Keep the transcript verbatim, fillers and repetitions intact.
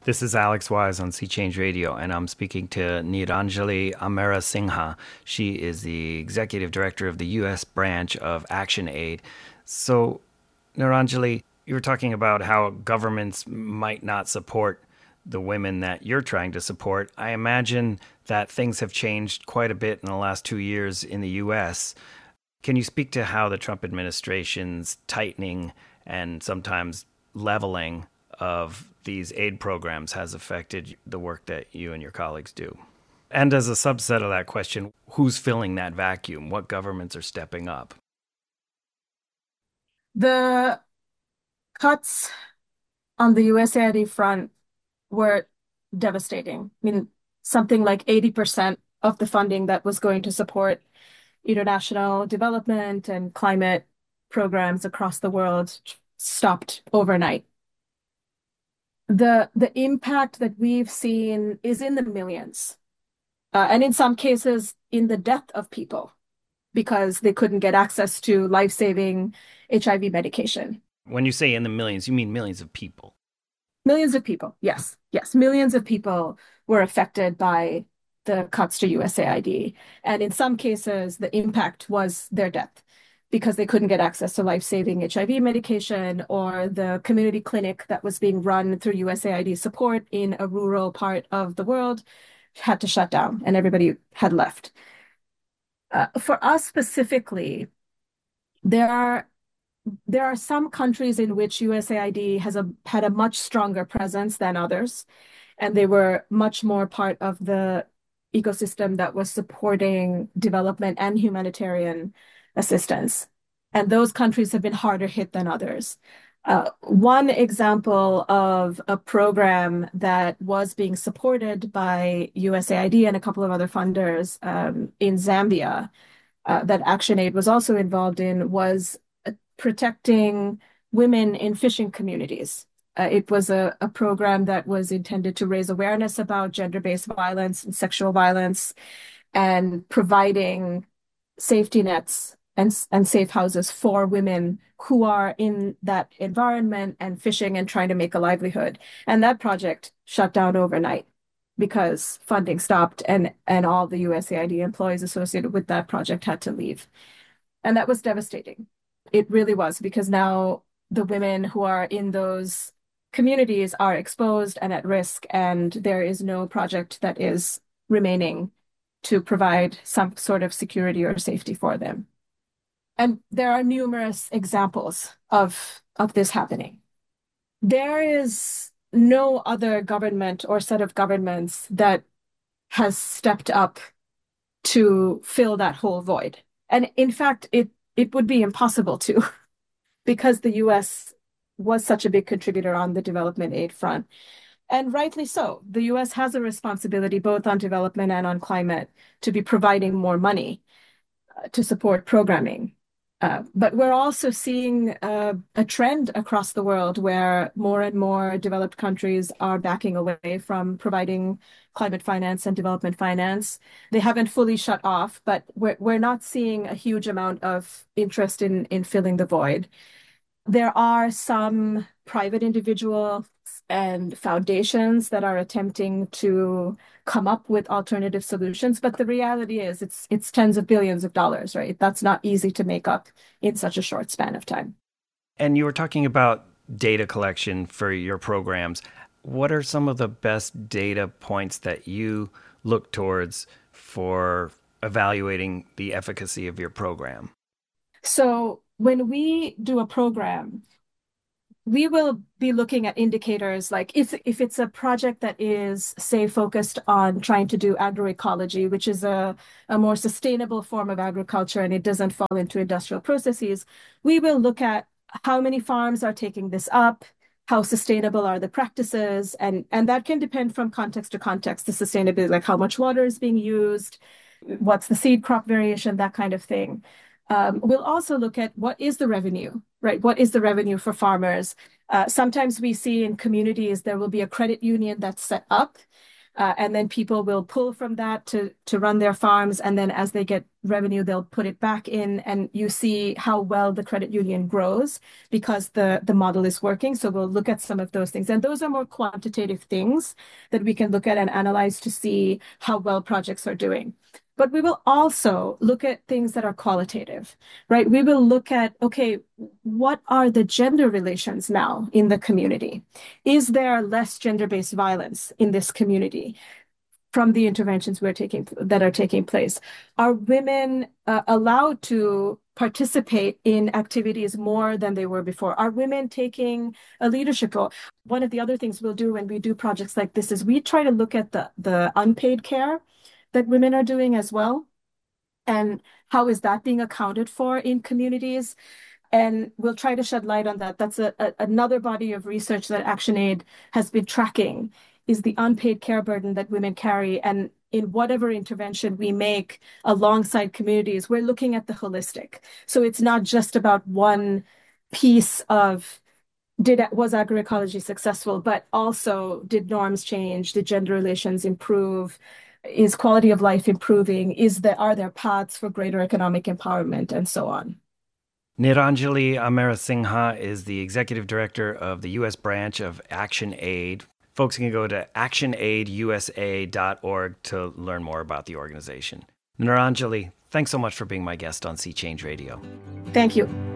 This is Alex Wise on Sea Change Radio, and I'm speaking to Niranjali Amarasinghe. She is the executive director of the U S branch of ActionAid. So, Niranjali, you were talking about how governments might not support the women that you're trying to support. I imagine that things have changed quite a bit in the last two years in the U S. Can you speak to how the Trump administration's tightening and sometimes leveling of these aid programs has affected the work that you and your colleagues do? And as a subset of that question, who's filling that vacuum? What governments are stepping up? The cuts on the U S A I D front were devastating. I mean, something like eighty percent of the funding that was going to support international development and climate programs across the world stopped overnight. The the impact that we've seen is in the millions, uh, and in some cases in the death of people because they couldn't get access to life-saving H I V medication. When you say in the millions, you mean millions of people. Millions of people, yes, yes, millions of people were affected by the cuts to U S A I D. And in some cases, the impact was their death because they couldn't get access to life-saving H I V medication, or the community clinic that was being run through U S A I D support in a rural part of the world had to shut down and everybody had left. Uh, for us specifically, there are there are some countries in which U S A I D has a had a much stronger presence than others, and they were much more part of the ecosystem that was supporting development and humanitarian assistance. And those countries have been harder hit than others. Uh, one example of a program that was being supported by U S A I D and a couple of other funders um, in Zambia, uh, that ActionAid was also involved in, was protecting women in fishing communities. Uh, it was a, a program that was intended to raise awareness about gender-based violence and sexual violence, and providing safety nets and, and safe houses for women who are in that environment and fishing and trying to make a livelihood. And that project shut down overnight because funding stopped, and, and all the U S A I D employees associated with that project had to leave. And that was devastating. It really was, because now the women who are in those communities are exposed and at risk, and there is no project that is remaining to provide some sort of security or safety for them. And there are numerous examples of, of this happening. There is no other government or set of governments that has stepped up to fill that whole void. And in fact, it it would be impossible to, because the U S was such a big contributor on the development aid front. And rightly so. The U S has a responsibility both on development and on climate to be providing more money uh, to support programming. Uh, but we're also seeing uh, a trend across the world where more and more developed countries are backing away from providing climate finance and development finance. They haven't fully shut off, but we're we're not seeing a huge amount of interest in in filling the void. There are some private individuals and foundations that are attempting to come up with alternative solutions, but the reality is it's it's tens of billions of dollars, right? That's not easy to make up in such a short span of time. And you were talking about data collection for your programs. What are some of the best data points that you look towards for evaluating the efficacy of your program? So when we do a program, we will be looking at indicators like if if it's a project that is, say, focused on trying to do agroecology, which is a, a more sustainable form of agriculture and it doesn't fall into industrial processes, we will look at how many farms are taking this up, how sustainable are the practices, and and that can depend from context to context, the sustainability, like how much water is being used, what's the seed crop variation, that kind of thing. Um, we'll also look at what is the revenue, right? What is the revenue for farmers? Uh, sometimes we see in communities there will be a credit union that's set up Uh, and then people will pull from that to to run their farms. And then as they get revenue, they'll put it back in. And you see how well the credit union grows because the, the model is working. So we'll look at some of those things. And those are more quantitative things that we can look at and analyze to see how well projects are doing. But we will also look at things that are qualitative, right? We will look at, okay, what are the gender relations now in the community? Is there less gender-based violence in this community from the interventions we're taking that are taking place? Are women uh, allowed to participate in activities more than they were before? Are women taking a leadership role? One of the other things we'll do when we do projects like this is we try to look at the, the unpaid care that women are doing as well. And how is that being accounted for in communities? And we'll try to shed light on that. That's a, a, another body of research that ActionAid has been tracking is the unpaid care burden that women carry. And in whatever intervention we make alongside communities, we're looking at the holistic. So it's not just about one piece of did was agroecology successful, but also did norms change? Did gender relations improve? Is quality of life improving? Is there are there paths for greater economic empowerment and so on? Niranjali Amarasinghe is the executive director of the U S branch of ActionAid. Folks can go to action aid u s a dot org to learn more about the organization. Niranjali, thanks so much for being my guest on Sea Change Radio. Thank you.